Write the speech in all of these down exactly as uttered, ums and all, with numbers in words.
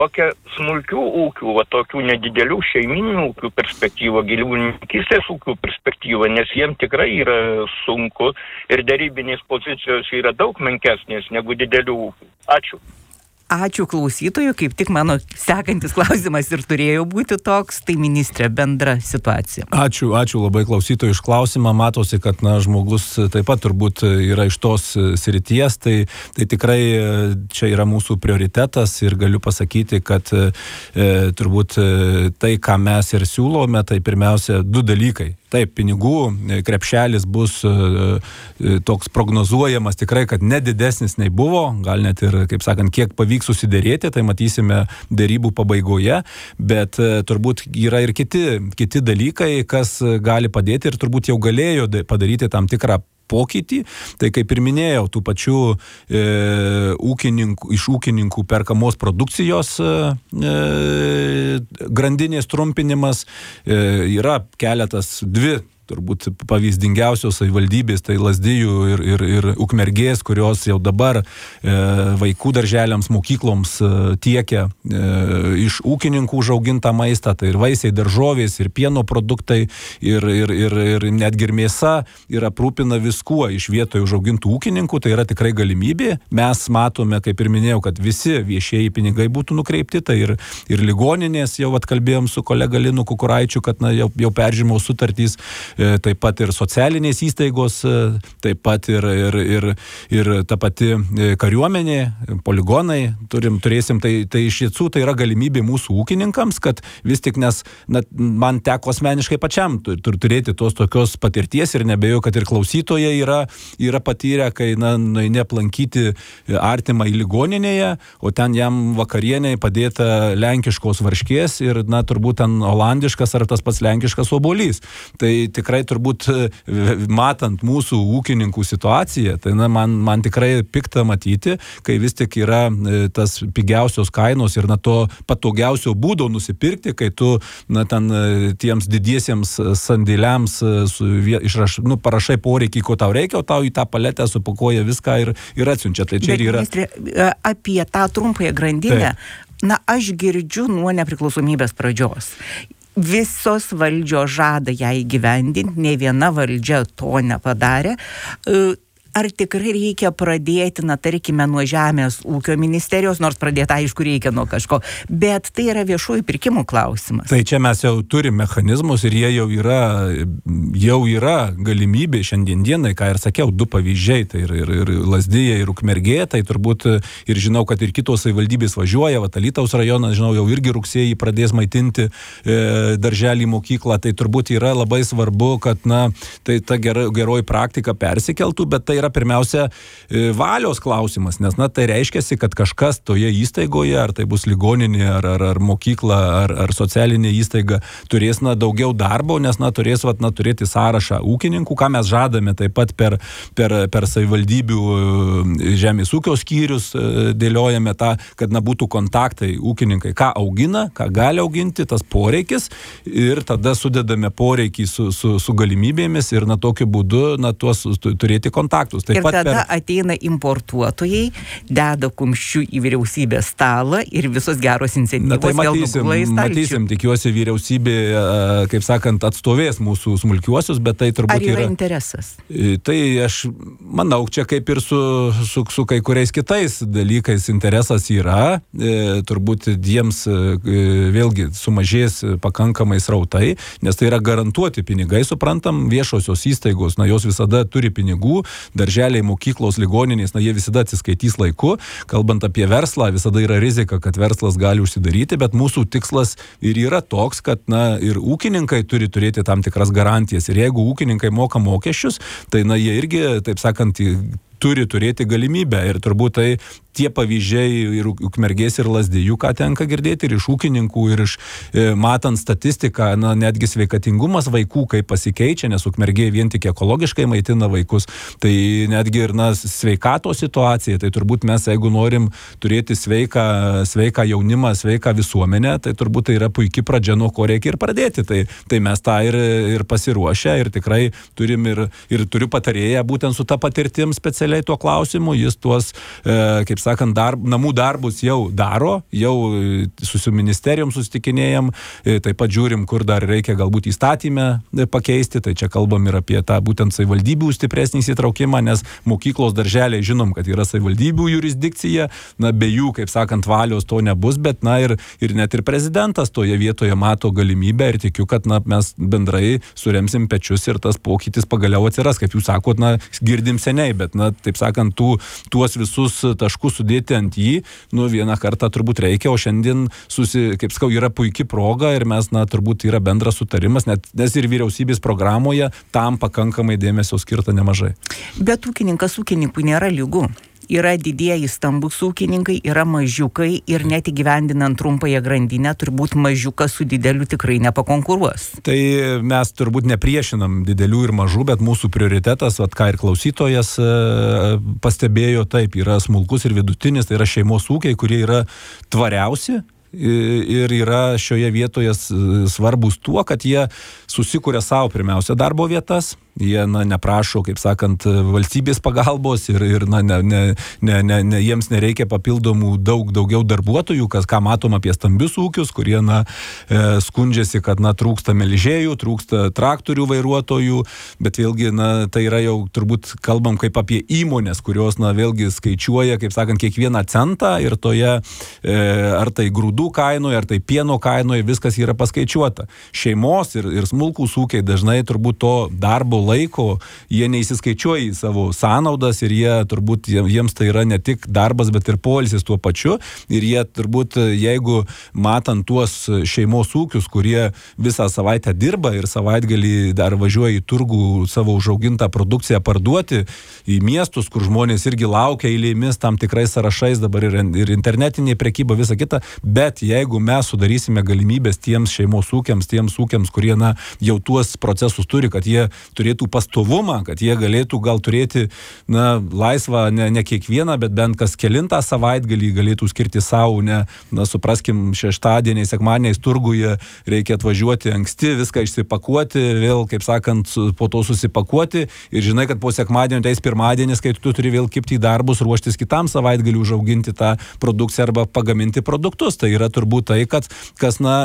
kokia smulkių ūkių, va tokių nedidelių šeiminių ūkių perspektyva, gyvulininkystės ūkių perspektyva, nes jiem tikrai yra sunku ir darybinės pozicijos yra daug menkesnės negu didelių ūkių. Ačiū. Ačiū klausytojų, kaip tik mano sekantis klausimas ir turėjo būti toks, tai ministrė, bendra situacija. Ačiū, ačiū labai klausytojų iš klausimą, matosi, kad na, žmogus taip pat turbūt yra iš tos srities, tai, tai tikrai čia yra mūsų prioritetas ir galiu pasakyti, kad e, turbūt tai, ką mes ir siūlome, tai pirmiausia du dalykai. Taip, pinigų krepšelis bus e, toks prognozuojamas tikrai, kad nedidesnis nei buvo, gal net ir, kaip sakant, kiek pavyks susidėrėti, tai matysime dėrybų pabaigoje, bet e, turbūt yra ir kiti, kiti dalykai, kas gali padėti ir turbūt jau galėjo padaryti tam tikrą pokytį, tai kaip ir minėjau, tų pačių e, ūkininkų, iš ūkininkų perkamos produkcijos e, grandinės trumpinimas, e, yra keletas dvi turbūt pavyzdingiausios savivaldybės, tai Lazdijų ir, ir, ir Ukmergės, kurios jau dabar e, vaikų darželiams, mokykloms e, tiekia e, iš ūkininkų užaugintą maistą, tai ir vaisiai, daržovės, ir pieno produktai, ir, ir, ir, ir netgi ir mėsa, ir aprūpina viskuo iš vietoje užaugintų ūkininkų, tai yra tikrai galimybė. Mes matome, kaip ir minėjau, kad visi viešieji pinigai būtų nukreipti, tai ir, ir ligoninės, jau atkalbėjom su kolega Linu Kukuraičiu, kad na, jau, jau peržymau sutartys, taip pat ir socialinės įstaigos, taip pat ir, ir, ir, ir ta pati kariuomenė, poligonai, turim, turėsim, tai, tai iš tiesų tai yra galimybė mūsų ūkininkams, kad vis tik, nes na, man teko asmeniškai pačiam tur, turėti tos tokios patirties ir nebejoju, kad ir klausytojai yra, yra patyrę, kai na, nueini aplankyti artimą į ligoninėje, o ten jam vakarieniai padėta lenkiškos varškės ir na, turbūt ten olandiškas ar tas pats lenkiškas obuolys. Tai tikrai turbūt matant mūsų ūkininkų situaciją, tai na, man, man tikrai pikta matyti, kai vis tik yra tas pigiausios kainos ir na, to patogiausio būdo nusipirkti, kai tu na, ten tiems didiesiems sandėliams su, išraš, nu, parašai poreikį, ko tau reikia, o tau į tą paletę supakuoja viską ir, ir atsiunčia. Tai čia Bet, yra... ministrė, apie tą trumpąją grandinę, tai. na, aš girdžiu nuo nepriklausomybės pradžios. Visos valdžios žada ją įgyvendinti, ne viena valdžia to nepadarė. Ar tikrai reikia pradėti, na, tarkime, nuo Žemės ūkio ministerijos, nors pradėti, aišku, reikia nuo kažko, bet tai yra viešųjų pirkimų klausimas. Tai čia mes jau turime mechanizmus ir jie jau yra, jau yra galimybė šiandien dienai, ką ir sakiau, du pavyzdžiai, tai ir, ir, ir Lazdija, ir Ukmergė, tai turbūt ir žinau, kad ir kitos savivaldybės važiuoja, va, Alytaus rajonas, žinau, jau irgi rugsėjį pradės maitinti e, darželį mokyklą, tai turbūt yra labai svarbu, kad, na, tai ta gera, geroji praktika persikeltų, bet tai yra pirmiausia valios klausimas, nes na, tai reiškiasi, kad kažkas toje įstaigoje, ar tai bus ligoninė, ar, ar, ar mokykla, ar, ar socialinė įstaiga, turės na, daugiau darbo, nes na, turės vat, na, turėti sąrašą ūkininkų, ką mes žadame taip pat per, per, per savivaldybių žemės ūkio skyrius dėliojame tą, kad na, būtų kontaktai ūkininkai, ką augina, ką gali auginti, tas poreikis ir tada sudedame poreikį su, su, su galimybėmis ir na, tokiu būdu na, tuos turėti kontaktus. Taip ir tada per... ateina importuotojai, deda kumščių į vyriausybės stalą ir visos geros iniciatyvos tai vėl matysim, nugula į stalčių. Matysim, tikiuosi vyriausybė, kaip sakant, atstovės mūsų smulkiuosius, bet tai turbūt Ar yra yra... interesas? Tai aš manau, čia kaip ir su, su, su kai kuriais kitais dalykais interesas yra, e, turbūt jiems e, vėlgi sumažės pakankamai srautai, nes tai yra garantuoti pinigai, suprantam, viešosios įstaigos, na jos visada turi pinigų, darželiai, mokyklos, ligoninės, na jie visada atsiskaitys laiku. Kalbant apie verslą, visada yra rizika, kad verslas gali užsidaryti, bet mūsų tikslas ir yra toks, kad na ir ūkininkai turi turėti tam tikras garantijas. Ir jeigu ūkininkai moka mokesčius, tai na jie irgi, taip sakant, turi turėti galimybę. Ir turbūt tai tie pavyzdžiai ir Ukmergės ir Lazdijų, ką tenka girdėti, ir iš ūkininkų, ir iš e, matant statistiką, na, netgi sveikatingumas vaikų, kaip pasikeičia, nes Ukmergė vien tik ekologiškai maitina vaikus, tai netgi ir na, sveikato situacija, tai turbūt mes, jeigu norim turėti sveiką, sveiką jaunimą, sveiką visuomenę, tai turbūt tai yra puikia pradžia, nuo ko reikia ir pradėti. Tai, tai mes tą ir, ir pasiruošę ir tikrai turim ir, ir turiu patarėją būtent su ta patirtim specialiai oficialiai tuo klausimu, jis tuos, e, kaip sakant, darb, namų darbus jau daro, jau su, su ministerijom susitikinėjom, e, taip pat žiūrim, kur dar reikia galbūt įstatymę pakeisti, tai čia kalbam ir apie tą būtent savivaldybių stipresnį įsitraukimą, nes mokyklos darželiai žinom, kad yra savivaldybių jurisdikcija, na, be jų, kaip sakant, valios to nebus, bet, na, ir, ir net ir prezidentas toje vietoje mato galimybę ir tikiu, kad, na, mes bendrai suremsim pečius ir tas pokytis pagaliau atsiras, kaip jūs sakot, na, girdim seniai, bet, na, taip sakant, tų, tuos visus taškus sudėti ant jį, nu, vieną kartą turbūt reikia, o šiandien, susi, kaip sakau, yra puikia proga ir mes, na, turbūt yra bendras sutarimas, net, nes ir vyriausybės programoje tam pakankamai dėmesio skirta nemažai. Bet ūkininkas ūkininkui nėra lygų. Yra didieji stambus ūkininkai, yra mažiukai ir net įgyvendinant trumpąją grandinę turbūt mažiukas su dideliu tikrai nepakonkuruos. Tai mes turbūt nepriešinam didelių ir mažų, bet mūsų prioritetas, vat, ką ir klausytojas e, pastebėjo, taip, yra smulkus ir vidutinis, tai yra šeimos ūkiai, kurie yra tvariausi. Ir yra šioje vietoje svarbus tuo, kad jie susikuria savo pirmiausia darbo vietas, jie, na, neprašo, kaip sakant, valstybės pagalbos ir, ir na, ne, ne, ne, ne, ne, jiems nereikia papildomų daug daugiau darbuotojų, kas ką matom apie stambius ūkius, kurie, na, e, skundžiasi, kad, na, trūksta melžėjų, trūksta traktorių vairuotojų, bet vėlgi, na, tai yra jau turbūt kalbam kaip apie įmonės, kurios, na, vėlgi skaičiuoja, kaip sakant, kiekvieną centą ir toje, e, ar tai grūdų kainoje, ar tai pieno kainoje, viskas yra paskaičiuota. Šeimos ir, ir smulkūs ūkiai dažnai turbūt to darbo laiko, jie neįsiskaičiuoja į savo sąnaudas ir jie turbūt, jiems tai yra ne tik darbas, bet ir poilsis tuo pačiu. Ir jie turbūt, jeigu matant tuos šeimos ūkius, kurie visą savaitę dirba ir savaitgalį dar važiuoja į turgų savo užaugintą produkciją parduoti, į miestus, kur žmonės irgi laukia eilėmis tam tikrais sąrašais, dabar ir, ir internetinė prekyba, visa kita, bet jeigu mes sudarysime galimybės tiems šeimos ūkiams, tiems ūkiams, kurie, na, jau tuos procesus turi, kad jie turėtų pastovumą, kad jie galėtų gal turėti, na, laisvą, ne, ne kiekvieną, bet bent kas kelintą savaitgalį galėtų skirti savo, ne, na, supraskim, šeštadieniai, sekmadieniais turguje reikia atvažiuoti anksti, viską išsipakuoti, vėl, kaip sakant, po to susipakuoti ir žinai, kad po sekmadienio teis pirmadienis, kai tu turi vėl kipti į darbus, ruoštis kitam savaitgaliu užauginti tą produkciją arba pagaminti produktus. Tai yra turbūt tai, kad, kas, na,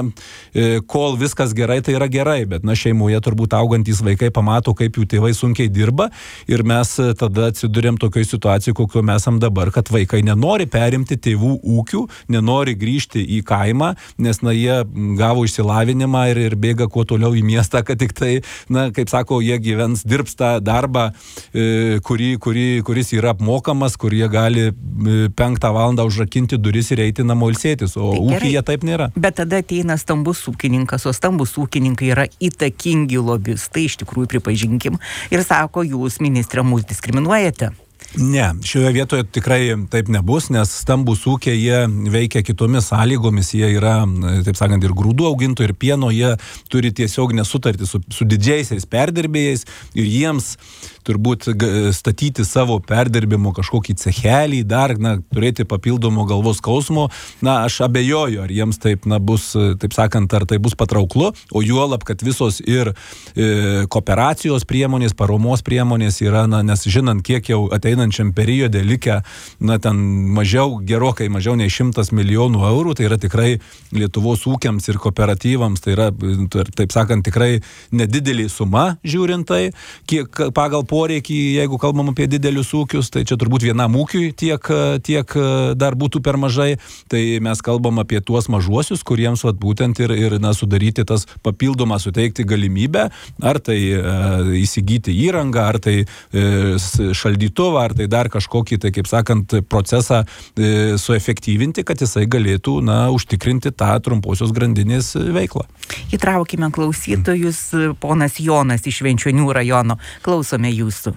kol viskas gerai, tai yra gerai, bet, na, šeimoje turbūt augantys vaikai pamato, kaip jų tėvai sunkiai dirba ir mes tada atsidurėm tokioje situacijoje, kokio mes esam dabar, kad vaikai nenori perimti tėvų ūkių, nenori grįžti į kaimą, nes, na, jie gavo išsilavinimą ir, ir bėga kuo toliau į miestą, kad tik tai, na, kaip sako, jie gyvens, dirbs tą darbą, e, kurį, kurį, kuris yra apmokamas, kur jie gali penktą valandą užrakinti duris ir eiti namo ilsėtis, o ūkyje taip nėra. Bet tada ateina stambus ūkininkas, o stambus ūkininkai yra įtakingi lobistai, iš tikrųjų pripažinkim, ir sako, jūs, ministrė, mus diskriminuojate. Ne, šioje vietoje tikrai taip nebus, nes stambus ūkiai, jie veikia kitomis sąlygomis, jie yra, taip sakant, ir grūdų augintojai, ir pieno, jie turi tiesiog nesutartį su, su didžiaisiais perdirbėjais ir jiems turbūt statyti savo perdirbimo kažkokį cechelį, dar, na, turėti papildomo galvos skausmo, na, aš abejoju, ar jiems taip, na, bus, taip sakant, ar tai bus patrauklu, o juolab, kad visos ir e, kooperacijos priemonės, paromos priemonės yra, na, nes žinant, kiek jau ateinančiam periode likę, na, ten mažiau, gerokai mažiau nei šimtas milijonų eurų, tai yra tikrai Lietuvos ūkiams ir kooperatyvams, tai yra, taip sakant, tikrai nedidelė suma, žiūrint tai, kiek pagal poreikį, jeigu kalbam apie didelius ūkius, tai čia turbūt vienam ūkiui tiek, tiek dar būtų per mažai, tai mes kalbam apie tuos mažuosius, kuriems vat, būtent ir, ir na, sudaryti tas papildomą, suteikti galimybę, ar tai e, įsigyti įrangą, ar tai e, šaldytuvą, ar tai dar kažkokį, tai kaip sakant, procesą e, suefektyvinti, kad jisai galėtų, na, užtikrinti tą trumposios grandinės veiklą. Įtraukime klausytojus, ponas Jonas iš Švenčionių rajono. Klausome jūsų.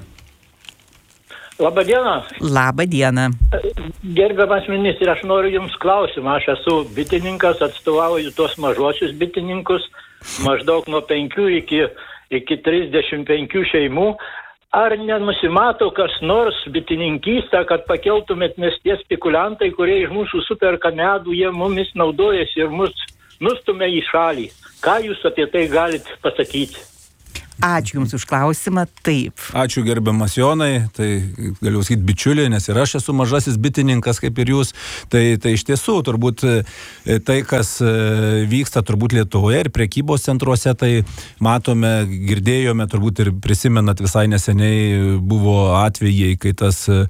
Labą dieną. Labą dieną. Gerbiamas ministrė, aš noriu jums klausimą. Aš esu bitininkas, atstovauju tuos mažuosius bitininkus, maždaug nuo penkių iki, iki trisdešimt penkių šeimų. Ar nenusimato kas nors bitininkystę, kad pakeltumėt nes tie spekuliantai, kurie iš mūsų superka medų, jie mumis naudojasi ir mus nustumia į šalį? Ką jūs apie tai galite pasakyti? Ačiū Jums už klausimą. Taip. Ačiū gerbiamas Jonai, tai galiu sakyti bičiuliai, nes ir aš esu mažasis bitininkas kaip ir jūs. Tai, tai iš tiesų turbūt tai, kas vyksta turbūt Lietuvoje ir prekybos centruose, tai matome, girdėjome, turbūt ir prisimenat visai neseniai buvo atvejai, kai tas e,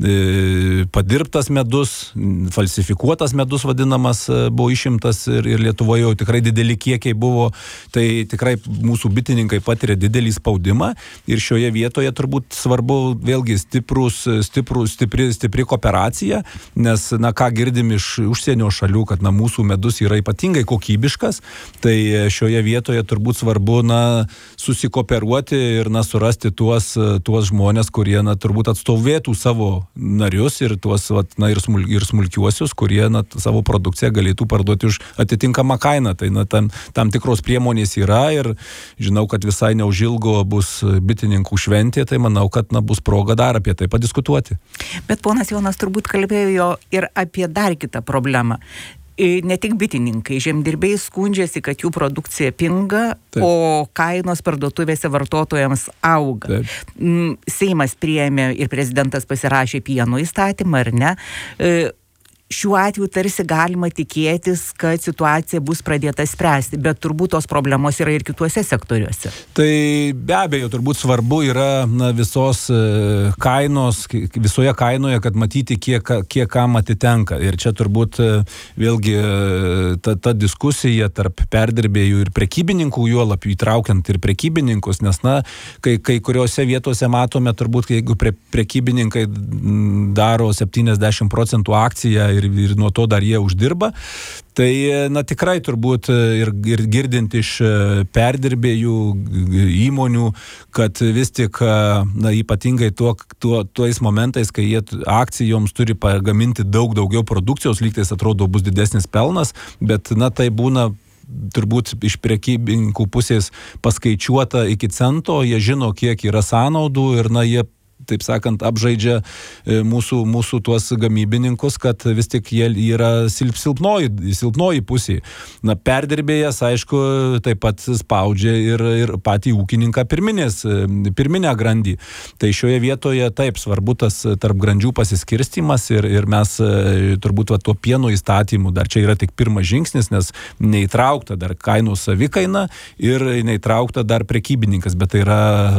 padirbtas medus, falsifikuotas medus vadinamas, buvo išimtas ir, ir Lietuvoje jau tikrai dideli kiekiai buvo. Tai tikrai mūsų bitininkai patiria didelį spaudimą ir šioje vietoje turbūt svarbu vėlgi stiprus, stiprus, stipri, stipri kooperacija, nes, na, ką girdim iš užsienio šalių, kad, na, mūsų medus yra ypatingai kokybiškas, tai šioje vietoje turbūt svarbu, na, susikooperuoti ir, na, surasti tuos, tuos žmonės, kurie, na, turbūt atstovėtų savo narius ir tuos, vat, na, ir, smul, ir smulkiuosius, kurie, na, savo produkciją galėtų parduoti už atitinkamą kainą. Tai, na, tam, tam tikros priemonės yra ir žinau, kad visai neužilgo bus bitininkų šventė, tai manau, kad, na, bus proga dar apie tai padiskutuoti. Bet ponas Jonas turbūt kalbėjo ir apie dar kitą problemą. Ne tik bitininkai, žemdirbiai skundžiasi, kad jų produkcija pinga, taip, o kainos parduotuvėse vartotojams auga. Taip. Seimas priėmė ir prezidentas pasirašė pieno įstatymą, ar ne? Šiuo atveju tarsi galima tikėtis, kad situacija bus pradėta spręsti, bet turbūt tos problemos yra ir kituose sektoriuose. Tai be abejo, turbūt svarbu yra, na, visos kainos, visoje kainoje, kad matyti, kiek, kiek kam atitenka. Ir čia turbūt vėlgi ta, ta diskusija tarp perdirbėjų ir prekybininkų, juolab įtraukiant ir prekybininkus, nes, na, kai, kai kuriuose vietose matome, turbūt, jeigu pre, prekybininkai daro septyniasdešimt procentų akciją ir ir nuo to dar jie uždirba. Tai, na, tikrai turbūt ir, ir girdint iš perdirbėjų įmonių, kad vis tik, na, ypatingai tuo, tuo, tuos momentais, kai jie akcijoms turi pagaminti daug daugiau produkcijos, lygtais atrodo bus didesnis pelnas, bet, na, tai būna turbūt iš prekybininkų pusės paskaičiuota iki cento, jie žino, kiek yra sąnaudų ir, na, jie taip sakant, apžaidžia mūsų, mūsų tuos gamybininkus, kad vis tik jie yra silp, silpnoji, silpnoji pusė. Na, perdirbėjas, aišku, taip pat spaudžia ir, ir patį ūkininką pirminės, pirminę grandį. Tai šioje vietoje taip svarbu tas tarp grandžių pasiskirstimas ir, ir mes turbūt va, tuo pieno įstatymu, dar čia yra tik pirmas žingsnis, nes neįtraukta dar kainų savikaina ir neįtraukta dar prekybininkas, bet tai yra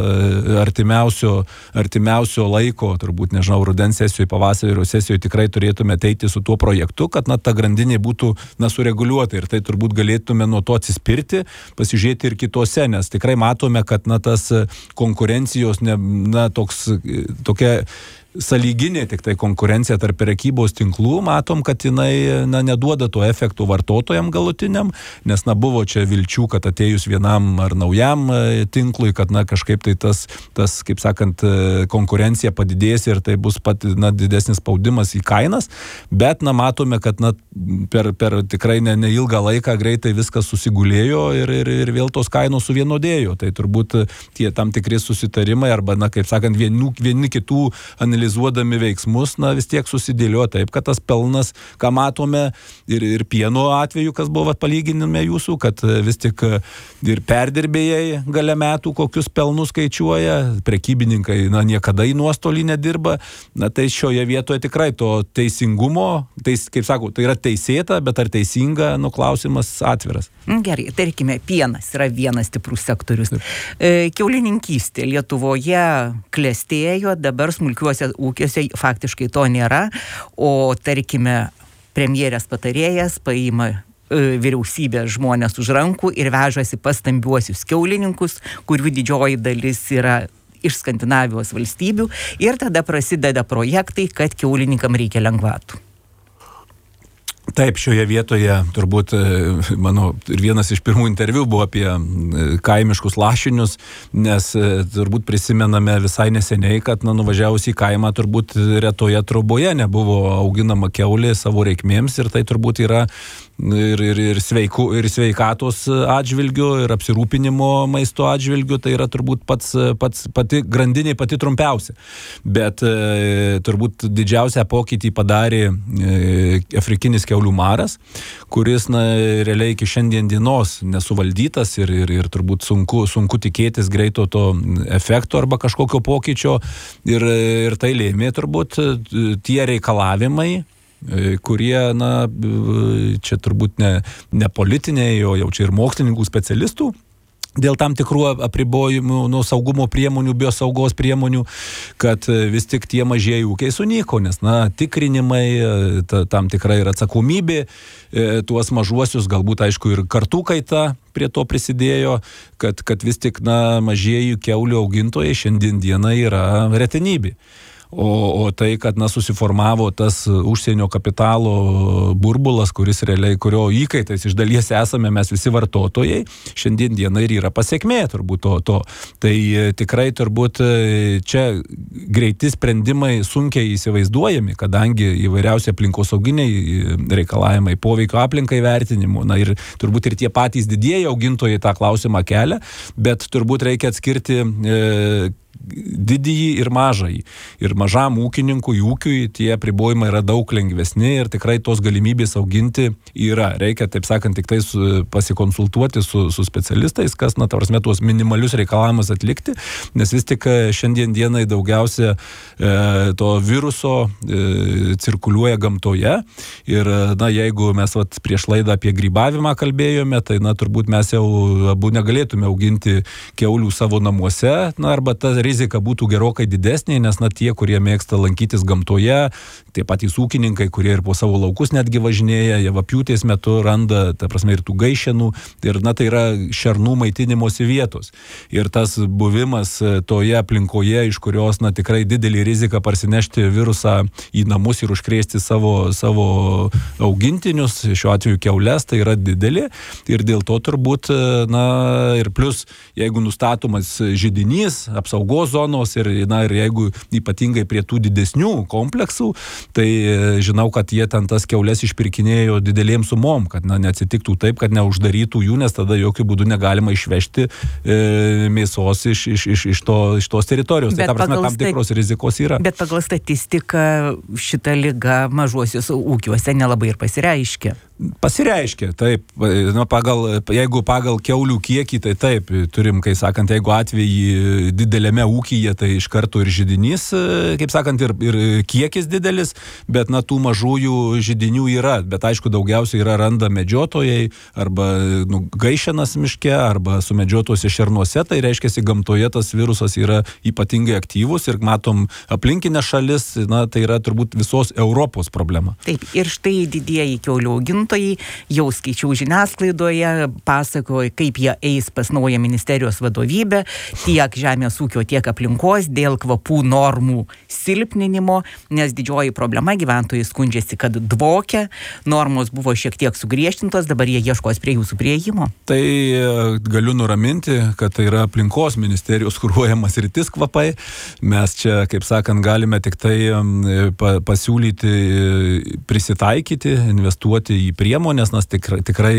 artimiausio, artimiausio laiko, turbūt, nežinau, rudens sesijoje, pavasario sesijoje tikrai turėtume ateiti su tuo projektu, kad, na, ta grandinė būtų, na, sureguliuota ir tai turbūt galėtume nuo to atsispirti, pasižiūrėti ir kitose, nes tikrai matome, kad, na, tas konkurencijos, ne, na, toks, tokia sąlyginė tik tai konkurencija tarp prekybos tinklų, matom, kad jinai, na, neduoda to efektų vartotojam galutiniam, nes, na, buvo čia vilčių, kad atėjus vienam ar naujam tinklui, kad, na, kažkaip tai tas, tas, kaip sakant, konkurencija padidės ir tai bus pat, na, didesnis spaudimas į kainas, bet, na, matome, kad, na, per, per tikrai ne, neilgą laiką greitai viskas susigulėjo ir, ir, ir vėl tos kainos suvienodėjo. Tai turbūt tie tam tikri susitarimai arba, na, kaip sakant, vieni, vieni kitų analizuojami analizuodami veiksmus, na, vis tiek susidėlio taip, kad tas pelnas, ką matome ir, ir pieno atveju, kas buvo palyginime jūsų, kad vis tik ir perdirbėjai gale metų kokius pelnus skaičiuoja, prekybininkai, na, niekada į nuostolį nedirba, na, tai šioje vietoje tikrai to teisingumo, teis, kaip sakau, tai yra teisėta, bet ar teisinga, nu, klausimas atviras. Gerai, tarkime, pienas yra vienas stiprus sektorius. E, kiaulininkystė Lietuvoje klestėjo, dabar smulkiuose ūkiuose faktiškai to nėra, o tarkime, premjerės patarėjas paima e, vyriausybės žmonės už rankų ir vežasi pas stambiuosius kiaulininkus, kurių didžioji dalis yra iš Skandinavijos valstybių, ir tada prasideda projektai, kad kiaulininkam reikia lengvatų. Taip, šioje vietoje turbūt, mano, ir vienas iš pirmų interviu buvo apie kaimiškus lašinius, nes turbūt prisimename visai neseniai, kad, na, nuvažiavus į kaimą, turbūt retoje troboje nebuvo auginama kiaulė savo reikmėms ir tai turbūt yra, ir, ir, ir, sveiku, ir sveikatos atžvilgių, ir apsirūpinimo maisto atžvilgių, tai yra turbūt pats, pats pati grandinė pati trumpiausia. Bet e, turbūt didžiausią pokytį padarė e, afrikinis kiaulių maras, kuris na, realiai iki šiandien dienos nesuvaldytas ir, ir, ir turbūt sunku, sunku tikėtis greito to efekto arba kažkokio pokyčio. Ir, ir tai lėmė turbūt tie reikalavimai, kurie, na, čia turbūt ne, ne politiniai, o jau čia ir mokslininkų specialistų, dėl tam tikrų apribojimų, nu, saugumo priemonių, biosaugos priemonių, kad vis tik tie mažieji ūkiai sunyko, nes, na, tikrinimai, ta, tam tikra ir atsakomybė, tuos mažuosius, galbūt, aišku, ir kartų kaita prie to prisidėjo, kad, kad vis tik, na, mažieji kiaulių augintojai šiandien dieną yra retenybė. O, o tai, kad na, susiformavo tas užsienio kapitalo burbulas, kuris realiai, kurio įkaitais iš dalies esame mes visi vartotojai, šiandien diena ir yra pasiekmė turbūt to. to. Tai tikrai turbūt čia greiti sprendimai sunkiai įsivaizduojami, kadangi įvairiausi aplinkosauginiai reikalavimai, poveikio aplinkai vertinimų, na ir turbūt ir tie patys didieji augintojai tą klausimą kelia, bet turbūt reikia atskirti e, didįjį ir mažąjį. Ir mažam ūkininkui, ūkiui tie apribojimai yra daug lengvesni ir tikrai tos galimybės auginti yra. Reikia, taip sakant, tik tai su, pasikonsultuoti su, su specialistais, kas, na, tarsi, tuos minimalius reikalavimus atlikti, nes vis tik šiandien dienai daugiausia e, to viruso e, cirkuliuoja gamtoje ir, na, jeigu mes vat, prieš laidą apie grybavimą kalbėjome, tai, na, turbūt mes jau abu negalėtume auginti kiaulių savo namuose, na, arba ta rizika būtų gerokai didesnė, nes na, tie, kurie mėgsta lankytis gamtoje, tie patys ūkininkai, kurie ir po savo laukus netgi važinėja, jie vapjūtės metu randa, ta prasme, ir tų gaišenų, ir na, tai yra šernų maitinimosi vietos. Ir tas buvimas toje aplinkoje, iš kurios na, tikrai didelį riziką parsinešti virusą į namus ir užkrėsti savo, savo augintinius, šiuo atveju kiaules, tai yra didelė. Ir dėl to turbūt, na, ir plus, jeigu nustatomas židinys, apsaugos zonos ir, na, ir jeigu ypatingai prie tų didesnių kompleksų, tai žinau, kad jie ten tas kiaules išpirkinėjo didelėm sumom, kad na, neatsitiktų taip, kad neuždarytų jų, nes tada jokių būdų negalima išvežti e, mėsos iš, iš, iš, iš, to, iš tos teritorijos. Bet tai ta prasme, tam tikros rizikos yra. Bet pagal statistiką šita liga mažuosius ūkiuose nelabai ir pasireiškia. Pasireiškia, taip. Nu, pagal, jeigu pagal kiaulių kiekį, tai taip, turim, kai sakant, jeigu atvejį didelėme ūkyje, tai iš karto ir židinys, kaip sakant, ir, ir kiekis didelis, bet na, tų mažųjų židinių yra. Bet aišku, daugiausiai yra randa medžiotojai, arba nu, gaišenas miške, arba sumedžiotuose šernuose, tai reiškia, gamtoje tas virusas yra ypatingai aktyvus ir matom aplinkinę šalis, na, tai yra turbūt visos Europos problema. Taip, ir štai didieji kiaulių augintojai jau skaičiau žiniasklaidoje, pasakoja, kaip jie eis pas naują ministerijos vadovybę, tiek žemės ūkio, tiek aplinkos dėl kvapų normų silpninimo, nes didžioji problema gyventojai skundžiasi, kad dvokia, normos buvo šiek tiek sugriežtintos, dabar jie ieškos prie jūsų priėjimo. Tai galiu nuraminti, kad tai yra aplinkos ministerijos kuruojamas rytis kvapai. Mes čia, kaip sakant, galime tik tai pasiūlyti, prisitaikyti, investuoti į priemonės, nes tikrai, tikrai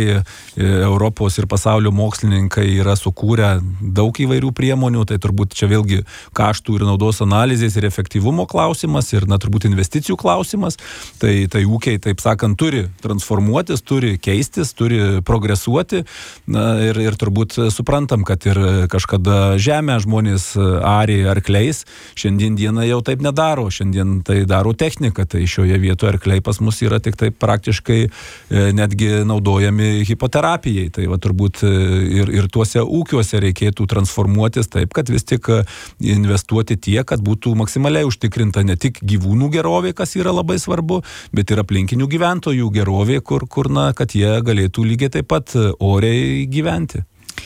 Europos ir pasaulio mokslininkai yra sukūrę daug įvairių priemonių, tai turbūt čia vėlgi kaštų ir naudos analizės ir efektyvumo klausimas ir, na, turbūt investicijų klausimas. Tai, tai ūkiai, taip sakant, turi transformuotis, turi keistis, turi progresuoti. Na, ir, ir turbūt suprantam, kad ir kažkada žemę žmonės arė arkliais, šiandien dieną jau taip nedaro, šiandien tai daro technika, tai šioje vietoje arkliai pas mus yra tik taip praktiškai netgi naudojami hipoterapijai. Tai va turbūt ir, ir tuose ūkiuose reikėtų transformuotis taip, kad vis tik investuoti tiek, kad būtų maksimaliai užtikrinta ne tik gyvūnų gerovė, kas yra labai svarbu, bet ir aplinkinių gyventojų gerovė, kur, kur na, kad jie galėtų lygiai taip pat oriai gyventi.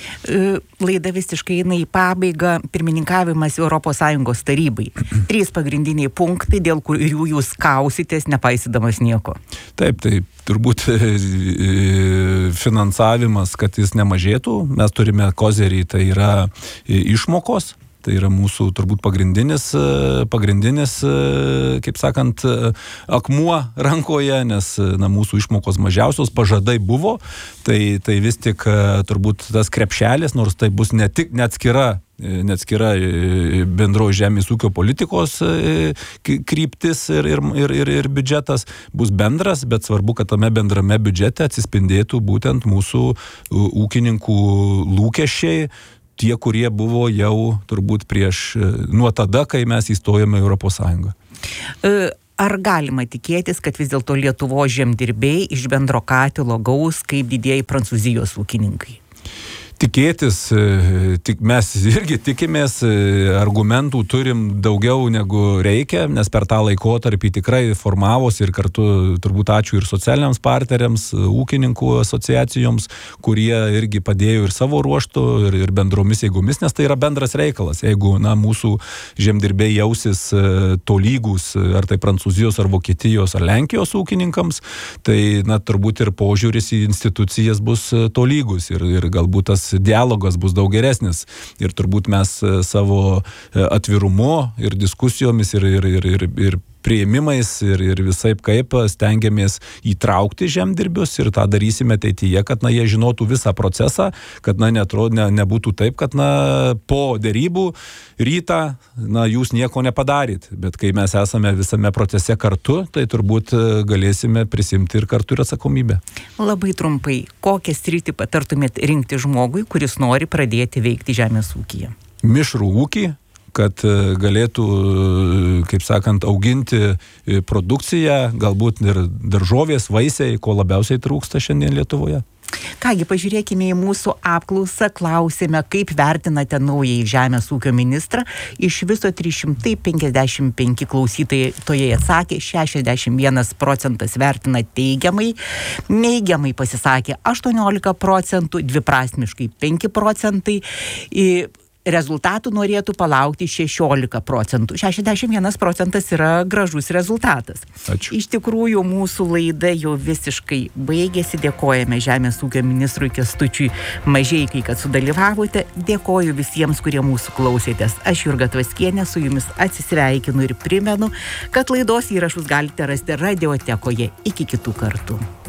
Laida visiškai eina į pabaigą, pirmininkavimas Europos Sąjungos tarybai. Trys pagrindiniai punktai, dėl kurių jūs kausitės, nepaisydamas nieko. Taip, tai turbūt finansavimas, kad jis nemažėtų. Mes turime kozerį, tai yra išmokos. tai yra mūsų turbūt pagrindinis, pagrindinis, kaip sakant, akmuo rankoje, nes na, mūsų išmokos mažiausios, pažadai buvo, tai, tai vis tik turbūt tas krepšelis, nors tai bus ne tik neatskira neatskira bendro žemės ūkio politikos kryptis ir, ir, ir, ir biudžetas bus bendras, bet svarbu, kad tame bendrame biudžete atsispindėtų būtent mūsų ūkininkų lūkesčiai, tie, kurie buvo jau turbūt prieš, nuo tada, kai mes įstojome į Europos Sąjungą. Ar galima tikėtis, kad vis dėlto Lietuvos žemdirbiai iš bendro katilo gaus kaip didieji Prancūzijos ūkininkai? Tikėtis, tik mes irgi tikimės, argumentų turim daugiau negu reikia, nes per tą laikotarpį tikrai formavosi ir kartu turbūt ačiū ir socialiniams partneriams, ūkininkų asociacijoms, kurie irgi padėjo ir savo ruoštų, ir, ir bendromis jėgomis, nes tai yra bendras reikalas. Jeigu na, mūsų žemdirbiai jausis tolygus, ar tai Prancūzijos, ar Vokietijos, ar Lenkijos ūkininkams, tai na, turbūt ir požiūris į institucijas bus tolygus ir, ir galbūt tas dialogas bus daug geresnis ir turbūt mes savo atvirumu ir diskusijomis ir, ir, ir, ir, ir prieimimais ir, ir visaip kaip stengiamės įtraukti žemdirbius ir tą darysime ateityje, kad na, jie žinotų visą procesą, kad na, netro, ne, nebūtų taip, kad na, po derybų rytą na, jūs nieko nepadaryt, bet kai mes esame visame procese kartu, tai turbūt galėsime prisimti ir kartu ir atsakomybę. Labai trumpai, kokią sritį patartumėt rinkti žmogui, kuris nori pradėti veikti žemės ūkyje? Mišrų ūkį, kad galėtų, kaip sakant, auginti produkciją, galbūt ir daržovės, vaisiai, ko labiausiai trūksta šiandien Lietuvoje. Kągi, pažiūrėkime į mūsų apklausą, klausėme, kaip vertinate naująjį žemės ūkio ministrą. Iš viso trys šimtai penkiasdešimt penki klausytojai toje atsakė, šešiasdešimt vienas procentas vertina teigiamai, neigiamai pasisakė aštuoniolika procentų, dviprasmiškai penki procentai. Rezultatų norėtų palaukti šešiolika procentų. šešiasdešimt vienas procentas yra gražus rezultatas. Ačiū. Iš tikrųjų, mūsų laida jau visiškai baigėsi. Dėkojame Žemės ūkio ministrui Kęstučiui Mažeikai, kad sudalyvavote. Dėkoju visiems, kurie mūsų klausėtės. Aš Jurga Tvaskienė su jumis atsisveikinu ir primenu, kad laidos įrašus galite rasti radiotekoje. Iki kitų kartų.